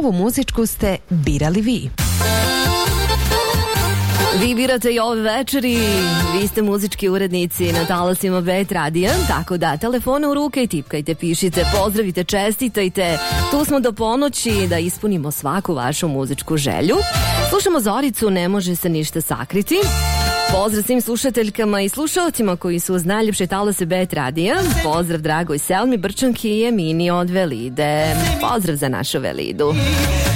ovu muzičku ste birali vi. Vi birate i ove večeri, vi ste muzički urednici na talasima Bet Radija, tako da telefone u ruke i tipkajte, pišite, pozdravite, čestitajte. Tu smo do ponoći da ispunimo svaku vašu muzičku želju. Slušamo Zoricu, ne može se ništa sakriti. Pozdrav svim slušateljkama i slušalcima koji su uz najljepše talase Bet Radija. Pozdrav dragoj Selmi Brčanki i Emini od Velide. Pozdrav za našu Velidu.